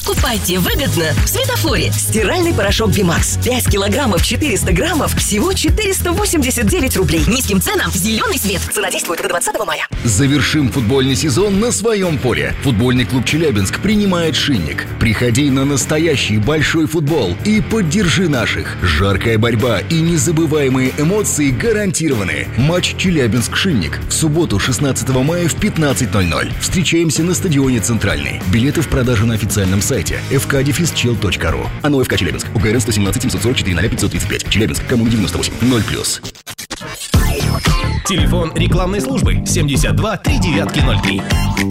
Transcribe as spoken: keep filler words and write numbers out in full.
Покупайте выгодно в Светофоре. Стиральный порошок Вимакс. пять килограммов четыреста граммов. Всего четыреста восемьдесят девять рублей. Низким ценам зеленый свет. Цена действует до двадцатого мая. Завершим футбольный сезон на своем поле. Футбольный клуб Челябинск принимает Шинник. Приходи на настоящий большой футбол и поддержи наших. Жаркая борьба и незабываемые эмоции гарантированы. Матч Челябинск-Шинник в субботу шестнадцатого мая в пятнадцать ноль ноль. Встречаемся на стадионе Центральный. Билеты в продаже на официальном сайте эф ка дефис чел точка ру. АНО ФК Челябинск. УГРН сто семнадцать семьсот сорок четыре ноль пятьсот тридцать пять. Челябинск. Коммуна девяносто восемь. ноль плюс. Телефон рекламной службы семьдесят два три девятки ноль три.